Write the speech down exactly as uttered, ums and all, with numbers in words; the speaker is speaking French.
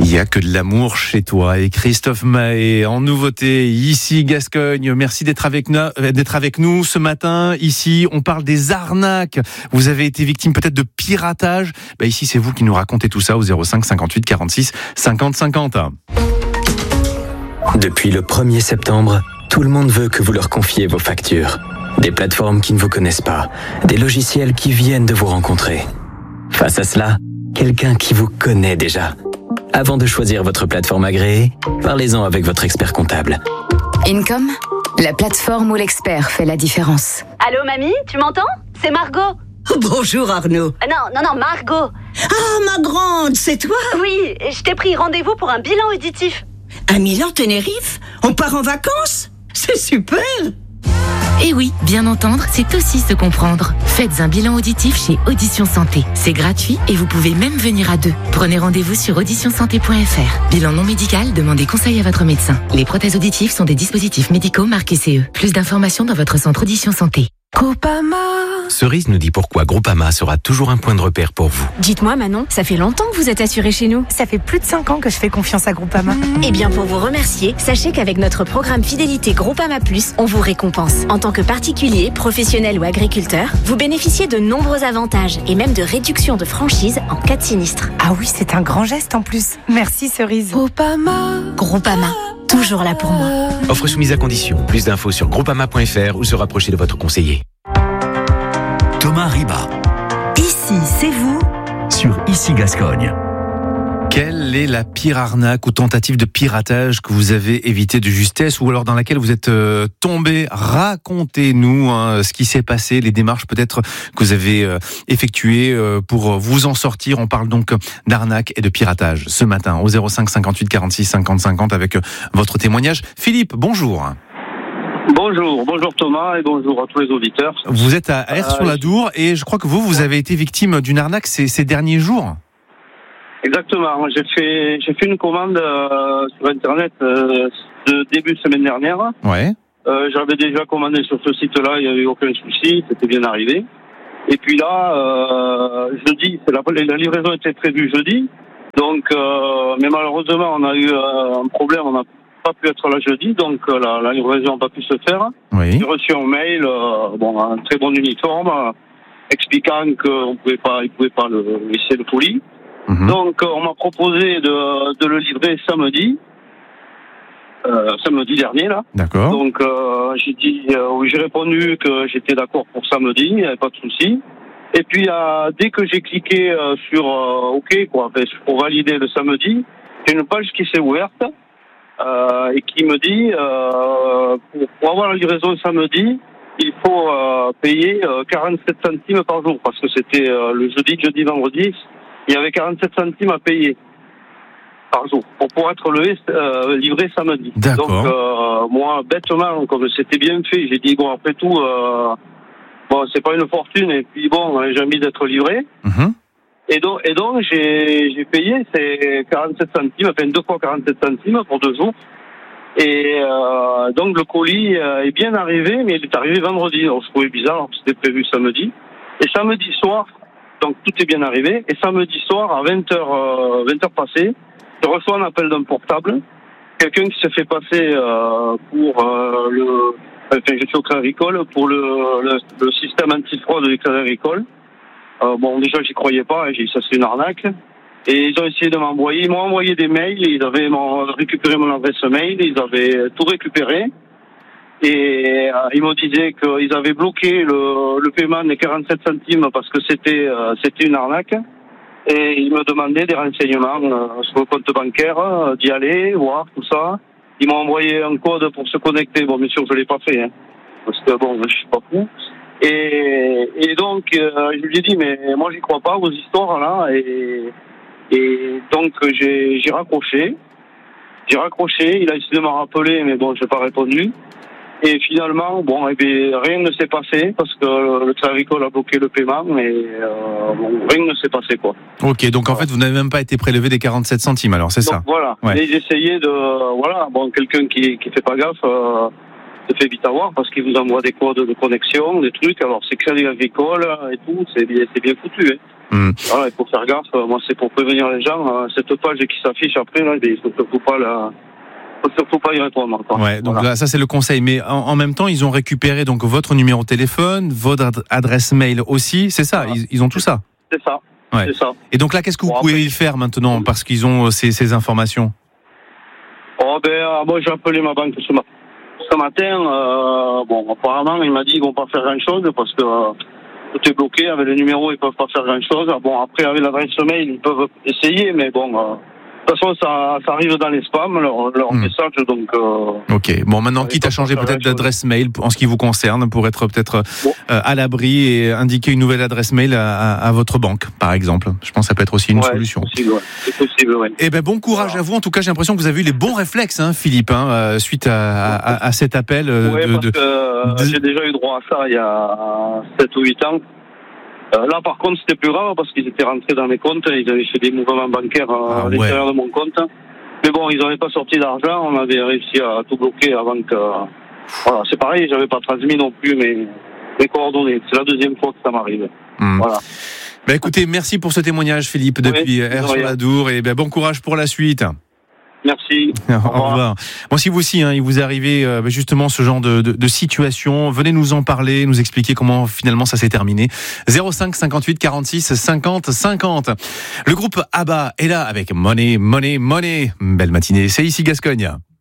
Il n'y a que de l'amour chez toi. Et Christophe Mahé, en nouveauté, ici Gascogne. Merci d'être avec, nous, d'être avec nous ce matin. Ici, on parle des arnaques. Vous avez été victime peut-être de piratage. Bah ici, c'est vous qui nous racontez tout ça au zéro cinq cinquante-huit quarante-six cinquante cinquante. Depuis le premier septembre, tout le monde veut que vous leur confiez vos factures. Des plateformes qui ne vous connaissent pas, des logiciels qui viennent de vous rencontrer. Face à cela, quelqu'un qui vous connaît déjà. Avant de choisir votre plateforme agréée, parlez-en avec votre expert comptable. Income, la plateforme où l'expert fait la différence. Allô mamie, tu m'entends? C'est Margot. Bonjour Arnaud. Ah non, non, non, Margot. Ah ma grande, c'est toi? Oui, je t'ai pris rendez-vous pour un bilan auditif. À Milan, Tenerife? On part en vacances? C'est super! Et oui, bien entendre, c'est aussi se comprendre. Faites un bilan auditif chez Audition Santé. C'est gratuit et vous pouvez même venir à deux. Prenez rendez-vous sur audition santé point f r. Bilan non médical, demandez conseil à votre médecin. Les prothèses auditives sont des dispositifs médicaux marqués C E. Plus d'informations dans votre centre Audition Santé. Groupama. Cerise nous dit pourquoi Groupama sera toujours un point de repère pour vous. Dites-moi Manon, ça fait longtemps que vous êtes assurée chez nous. Ça fait plus de cinq ans que je fais confiance à Groupama. Mmh. Eh bien pour vous remercier, sachez qu'avec notre programme Fidélité Groupama Plus, on vous récompense. En tant que particulier, professionnel ou agriculteur, vous bénéficiez de nombreux avantages et même de réduction de franchise en cas de sinistre. Ah oui, c'est un grand geste en plus. Merci Cerise. Groupama. Groupama. Toujours là pour moi. Offre soumise à condition. Plus d'infos sur groupama point f r ou se rapprocher de votre conseiller. Thomas Riba. Ici, c'est vous sur Ici Gascogne. Quelle est la pire arnaque ou tentative de piratage que vous avez évité de justesse ou alors dans laquelle vous êtes euh, tombé? Racontez-nous hein, ce qui s'est passé, les démarches peut-être que vous avez euh, effectuées euh, pour vous en sortir. On parle donc d'arnaque et de piratage ce matin au zéro cinq cinquante-huit quarante-six cinquante cinquante avec euh, votre témoignage. Philippe, bonjour. Bonjour, bonjour Thomas et bonjour à tous les auditeurs. Vous êtes à Aires-sur-la-Dour et je crois que vous, vous avez été victime d'une arnaque ces, ces derniers jours. Exactement, j'ai fait j'ai fait une commande euh, sur internet euh, de début de semaine dernière. Ouais. Euh, j'avais déjà commandé sur ce site-là, il n'y avait aucun souci, c'était bien arrivé. Et puis là, euh, jeudi, c'est la, la livraison était prévue jeudi, donc euh, mais malheureusement on a eu euh, un problème, on n'a pas pu être là jeudi, donc euh, la, la livraison n'a pas pu se faire. Oui. J'ai reçu un mail, euh, bon un très bon uniforme, euh, expliquant qu'on pouvait pas, il pouvait pas le laisser le colis. Mmh. Donc on m'a proposé de, de le livrer samedi, euh, samedi dernier là. D'accord. Donc euh, j'ai dit, euh, j'ai répondu que j'étais d'accord pour samedi, il n'y avait pas de souci. Et puis euh, dès que j'ai cliqué euh, sur euh, OK quoi, pour valider le samedi, j'ai une page qui s'est ouverte euh, et qui me dit euh, pour, pour avoir la livraison samedi, il faut euh, payer euh, quarante-sept centimes par jour parce que c'était euh, le jeudi, jeudi, vendredi. Il y avait quarante-sept centimes à payer par jour pour pouvoir être levé, euh, livré samedi. D'accord. Donc euh, moi, bêtement, comme c'était bien fait, j'ai dit bon après tout, euh, bon c'est pas une fortune et puis bon j'ai envie d'être livré. Mmh. Et donc et donc j'ai j'ai payé ces quarante-sept centimes, enfin deux fois quarante-sept centimes pour deux jours. Et euh, donc le colis euh, est bien arrivé, mais il est arrivé vendredi. Alors je trouvais bizarre, alors que c'était prévu samedi. Et samedi soir. Donc tout est bien arrivé. Et samedi soir, à vingt heures, euh, vingt heures passées, je reçois un appel d'un portable. Quelqu'un qui se fait passer euh, pour euh, le... Enfin, je suis au Crédit Agricole, pour le, le, le système anti-fraude du Crédit Agricole. Euh, bon, déjà, j'y croyais pas. J'ai dit, ça, c'est une arnaque. Et ils ont essayé de m'envoyer. Ils m'ont envoyé des mails. Ils avaient récupéré mon adresse mail. Ils avaient tout récupéré. Et euh, ils me disaient qu'ils avaient bloqué le, le paiement des quarante-sept centimes parce que c'était euh, c'était une arnaque. Et ils me demandaient des renseignements euh, sur le compte bancaire, euh, d'y aller, voir tout ça. Ils m'ont envoyé un code pour se connecter. Bon, bien sûr, je l'ai pas fait, hein, parce que bon, je suis pas fou. Et, et donc, euh, je lui ai dit, mais moi, j'y crois pas, vos histoires là. Et, et donc, j'ai, j'ai raccroché. J'ai raccroché. Il a essayé de me rappeler, mais bon, j'ai pas répondu. Et finalement, bon, eh bien, rien ne s'est passé parce que le Crédit Agricole a bloqué le paiement, mais euh, bon, rien ne s'est passé, quoi. Ok, donc en fait, vous n'avez même pas été prélevé des quarante-sept centimes, alors c'est donc, ça. Voilà. Ouais. Et j'essayais de, voilà, bon, quelqu'un qui qui fait pas gaffe euh, se fait vite avoir parce qu'il vous envoie des codes de connexion, des trucs. Alors c'est Crédit Agricole et tout, c'est bien, c'est bien foutu. Hein. Mmh. Voilà, il faut faire gaffe. Moi, c'est pour prévenir les gens. Cette page qui s'affiche après, là, il faut surtout pas la... faut surtout pas y répondre. Quoi. Ouais, donc voilà. là, ça c'est le conseil. Mais en, en même temps, ils ont récupéré donc votre numéro de téléphone, votre ad- adresse mail aussi. C'est ça. Voilà. Ils, ils ont tout ça. C'est ça. Ouais. C'est ça. Et donc là, qu'est-ce que vous bon, pouvez après... y faire maintenant parce qu'ils ont ces, ces informations? Oh ben, euh, moi j'ai appelé ma banque ce, ma... ce matin. Euh, bon, apparemment, il m'a dit qu'ils vont pas faire grand-chose parce que euh, tout est bloqué. Avec le numéro, ils peuvent pas faire grand-chose. Bon, après, avec l'adresse mail, ils peuvent essayer, mais bon. Euh... De toute façon, ça, ça arrive dans les spams, leur, leur mmh. message, donc... Euh, ok, bon, maintenant, quitte à changer peut-être d'adresse mail en ce qui vous concerne, pour être peut-être bon. euh, à l'abri et indiquer une nouvelle adresse mail à, à, à votre banque, par exemple. Je pense que ça peut être aussi une ouais, solution. C'est possible, ouais. C'est possible, ouais. Eh ben, bon courage voilà. à vous. En tout cas, j'ai l'impression que vous avez eu les bons réflexes, hein, Philippe, hein, euh, suite à, à, à cet appel. Euh, oui, de, parce de, que euh, de... j'ai déjà eu droit à ça il y a sept ou huit ans. Euh, là, par contre, c'était plus grave parce qu'ils étaient rentrés dans mes comptes, ils avaient fait des mouvements bancaires euh, ah, à l'intérieur ouais. de mon compte. Mais bon, ils n'avaient pas sorti d'argent, on avait réussi à tout bloquer avant que... Voilà, c'est pareil, j'avais pas transmis non plus mes, mes coordonnées. C'est la deuxième fois que ça m'arrive. Mmh. Voilà. Ben écoutez, merci pour ce témoignage, Philippe, depuis oui, Aire-sur-la-Dour, et ben bon courage pour la suite. Merci. Au revoir. Au revoir. Bon, si vous aussi, hein, il vous arrivez euh, justement ce genre de, de, de situation, venez nous en parler, nous expliquer comment finalement ça s'est terminé. zéro cinq cinquante-huit quarante-six cinquante cinquante. Le groupe ABBA est là avec Money, Money, Money. Belle matinée, c'est ici Gascogne.